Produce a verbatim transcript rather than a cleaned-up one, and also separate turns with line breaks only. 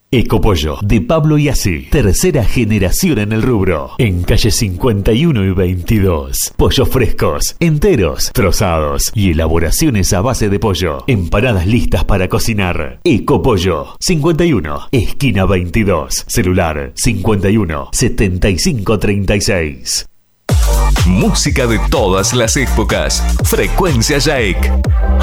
Ecopollo, de Pablo Iazzi, tercera generación en el rubro. En calle cincuenta y uno y veintidós. Pollos frescos, enteros, trozados y elaboraciones a base de pollo. Empanadas listas para cocinar. Ecopollo, cincuenta y uno, esquina veintidós. Celular cincuenta y uno, setenta y cinco treinta y seis.
Música de todas las épocas. Frecuencia Yaek.